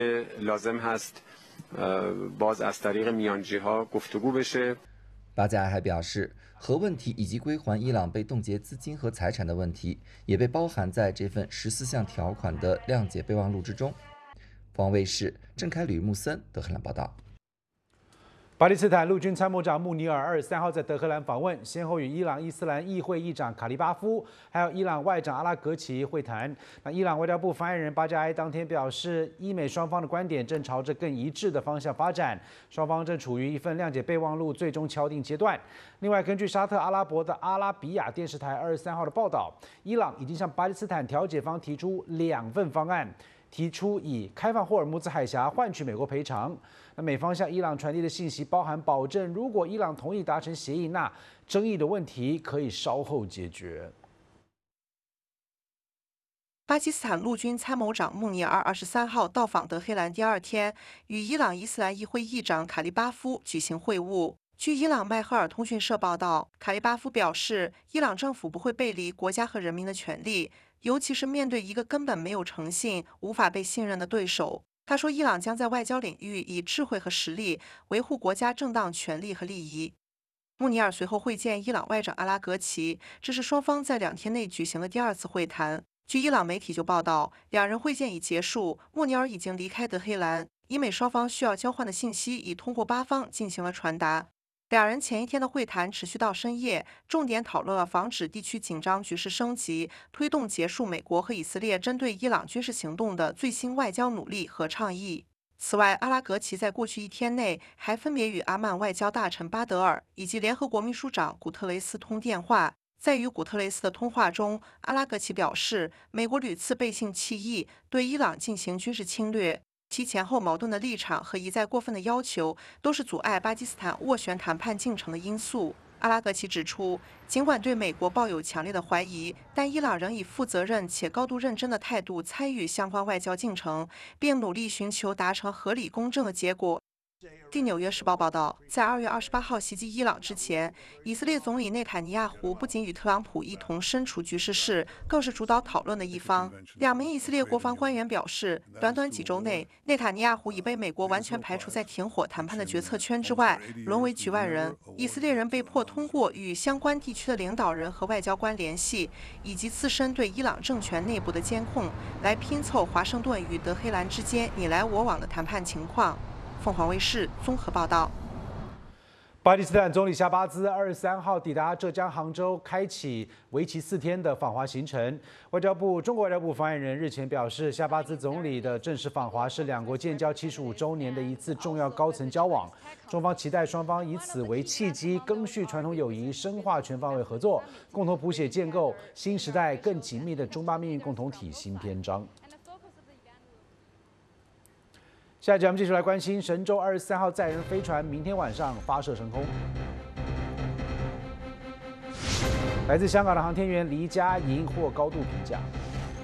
لازم هست باز از طریق میانجی‌ها گفتگو بشه。 巴加还表示，核问题以及归还伊朗被冻结资金和财产的问题，也被包含在这份14项条款的谅解备忘录之中。凤凰卫视郑凯吕木森德黑兰报道。 巴基斯坦陆军参谋长穆尼尔23号在德黑兰访问，先后与伊朗伊斯兰议会议长卡利巴夫，还有伊朗外长阿拉格齐会谈。那伊朗外交部发言人巴加埃当天表示，伊美双方的观点正朝着更一致的方向发展，双方正处于一份谅解备忘录最终敲定阶段。另外，根据沙特阿拉伯的阿拉比亚电视台23号的报道，伊朗已经向巴基斯坦调解方提出2份方案。提出以开放霍尔木兹海峡换取美国赔偿。那美方向伊朗传递的信息包含保证，如果伊朗同意达成协议，那争议的问题可以稍后解决。 巴基斯坦陆军参谋长穆尼尔23号到访德黑兰第2天，与伊朗伊斯兰议会议长卡利巴夫举行会晤。据伊朗迈赫尔通讯社报道，卡利巴夫表示，伊朗政府不会背离国家和人民的权利，尤其是面对一个根本没有诚信、无法被信任的对手。他说，伊朗将在外交领域以智慧和实力维护国家正当权利和利益。穆尼尔随后会见伊朗外长阿拉格齐，这是双方在2天内举行的第2次会谈。据伊朗媒体就报道，两人会见已结束，穆尼尔已经离开德黑兰，伊美双方需要交换的信息已通过巴方进行了传达。两人前一天的会谈持续到深夜，重点讨论了防止地区紧张局势升级、推动结束美国和以色列针对伊朗军事行动的最新外交努力和倡议。此外，阿拉格齐在过去1天内还分别与阿曼外交大臣巴德尔以及联合国秘书长古特雷斯通电话。在与古特雷斯的通话中，阿拉格齐表示，美国屡次背信弃义，对伊朗进行军事侵略。其前后矛盾的立场和一再过分的要求，都是阻碍巴基斯坦斡旋谈判进程的因素。阿拉格齐指出，尽管对美国抱有强烈的怀疑，但伊朗仍以负责任且高度认真的态度参与相关外交进程，并努力寻求达成合理公正的结果。据《纽约时报》报道，在2月28号袭击伊朗之前，以色列总理内塔尼亚胡不仅与特朗普一同身处局势室，更是主导讨论的一方。2名以色列国防官员表示，短短几周内，内塔尼亚胡已被美国完全排除在停火谈判的决策圈之外，沦为局外人。以色列人被迫通过与相关地区的领导人和外交官联系，以及自身对伊朗政权内部的监控，来拼凑华盛顿与德黑兰之间你来我往的谈判情况。凤凰卫视综合报道。 巴基斯坦总理夏巴兹23号抵达浙江杭州，开启为期4天的访华行程。中国外交部发言人日前表示，夏巴兹总理的正式访华是两国建交75周年的一次重要高层交往。中方期待双方以此为契机，更续传统友谊，深化全方位合作，共同谱写建构新时代更紧密的中巴命运共同体新篇章。下一节我们继续来关心神舟23号载人飞船明天晚上发射升空。来自香港的航天员黎佳莹获高度评价。